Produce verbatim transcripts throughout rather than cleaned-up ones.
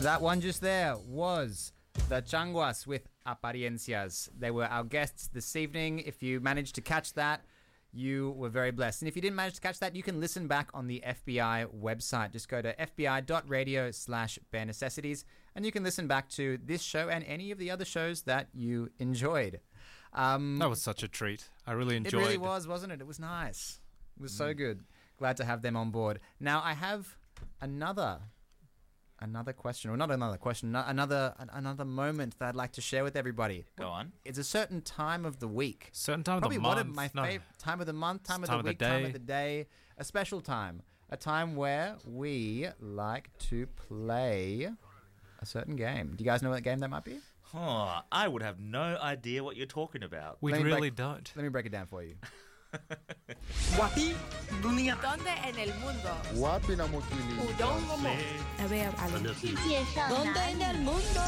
That one just there was the Changuas with Apariencias. They were our guests this evening. If you managed to catch that, you were very blessed. And if you didn't manage to catch that, you can listen back on the F B I website. Just go to fbi.radio slash bare necessities and you can listen back to this show and any of the other shows that you enjoyed. Um, that was such a treat. I really enjoyed it. It really was, wasn't it? It was nice. It was mm. so good. Glad to have them on board. Now, I have another... Another question, or not another question, another another moment that I'd like to share with everybody. Go on. It's a certain time of the week. Certain time Probably of the month. Probably one of my no. favorite time of the month, time, of, time the of week, the time of the day. A special time. A time where we like to play a certain game. Do you guys know what game that might be? Oh, I would have no idea what you're talking about. We really break, don't. Let me break it down for you. Wapi dunia. ¿Dónde en el mundo? Wapi na mokili. Udongo mo. ¿Dónde en el mundo?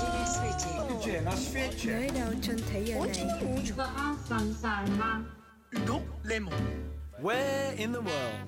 Where in the world?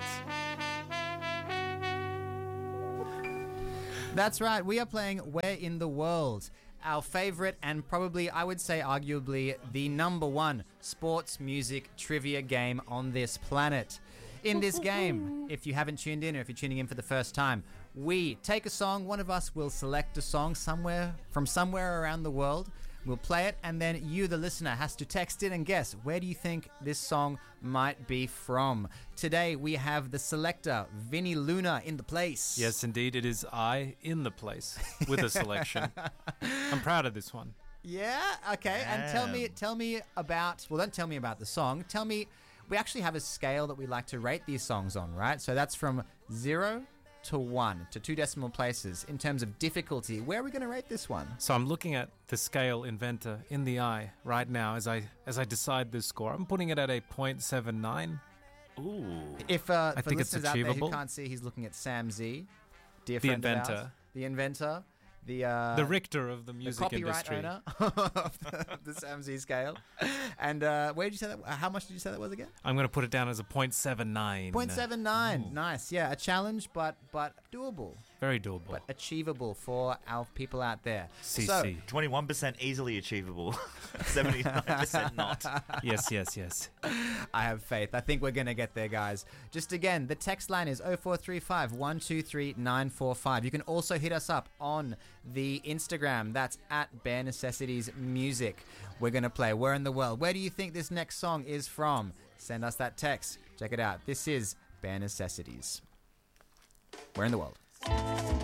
That's right. We are playing Where in the World. Our favorite and probably, I would say arguably, the number one sports music trivia game on this planet. In this game, if you haven't tuned in or if you're tuning in for the first time, we take a song, one of us will select a song somewhere from somewhere around the world, we'll play it, and then you, the listener, has to text in and guess, where do you think this song might be from? Today, we have the selector, Vinny Luna, in the place. Yes, indeed, it is I in the place with a selection. I'm proud of this one. Yeah, okay, Damn. and tell me, tell me about, well, don't tell me about the song, tell me, we actually have a scale that we like to rate these songs on, right? So that's from zero to one, to two decimal places. In terms of difficulty, where are we going to rate this one? So I'm looking at the scale inventor in the eye right now as I as I decide this score. I'm putting it at a point seven nine. Ooh. If uh, I for think it's listeners out there who achievable. can't see, he's looking at Sam Z, dear The friend of inventor. ours. The inventor. The uh, the Richter of the music the copyright industry. owner of the, the Sam Z scale. And uh, where did you say that? How much did you say that was again? I'm going to put it down as a point seven nine. point seven nine. Nice. Yeah, a challenge, but but doable. Very doable. But achievable for our people out there. C C. So, twenty-one percent easily achievable. seventy-nine percent not. Yes, yes, yes. I have faith. I think we're going to get there, guys. Just again, the text line is oh four three five, one two three, nine four five. You can also hit us up on the Instagram. That's at Bare Necessities Music. We're going to play Where in the World. Where do you think this next song is from? Send us that text. Check it out. This is Bare Necessities. Where in the World?